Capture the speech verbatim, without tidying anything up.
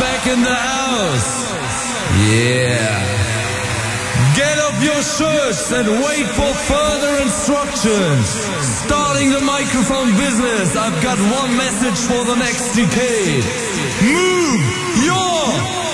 back in the house. Yeah. Get up your shirts and wait for further instructions. Starting the microphone business, I've got one message for the next decade. Move your